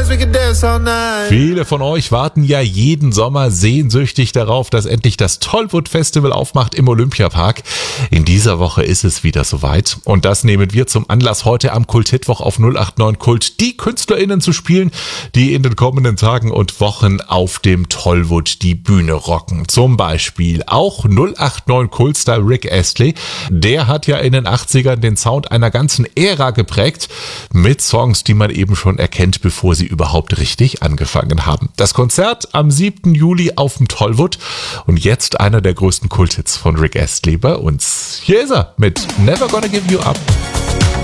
we could dance all night. Viele von euch warten ja jeden Sommer sehnsüchtig darauf, dass endlich das Tollwood Festival aufmacht im Olympiapark. In dieser Woche ist es wieder soweit. Und das nehmen wir zum Anlass, heute am Kult-Hitwoch auf 089 Kult die KünstlerInnen zu spielen, die in den kommenden Tagen und Wochen auf dem Tollwood die Bühne rocken. Zum Beispiel auch 089 Kult-Star Rick Astley. Der hat ja in den 80ern den Sound einer ganzen Ära geprägt, mit Songs, die man eben schon erkennt, bevor sie überhaupt richtig angefangen haben. Das Konzert am 7. Juli auf dem Tollwood und jetzt einer der größten Kulthits von Rick Astley bei uns. Hier ist er mit Never Gonna Give You Up.